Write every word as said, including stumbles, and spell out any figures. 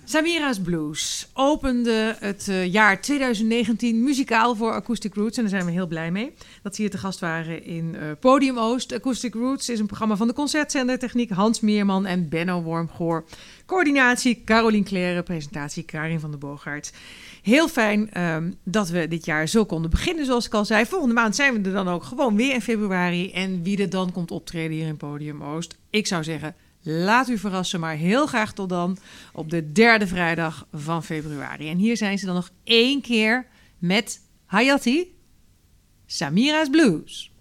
Samira's Blues opende het uh, jaar twintig negentien muzikaal voor Acoustic Roots. En daar zijn we heel blij mee dat ze hier te gast waren in uh, Podium Oost. Acoustic Roots is een programma van de Concertzender Techniek Hans Meerman en Benno Wormgoor. Coördinatie Carolien Claire, presentatie Karin van der Boogaard. Heel fijn um, dat we dit jaar zo konden beginnen, zoals ik al zei. Volgende maand zijn we er dan ook gewoon weer in februari. En wie er dan komt optreden hier in Podium Oost, ik zou zeggen, laat u verrassen, maar heel graag tot dan op de derde vrijdag van februari. En hier zijn ze dan nog één keer met Hayati, Samira's Blues.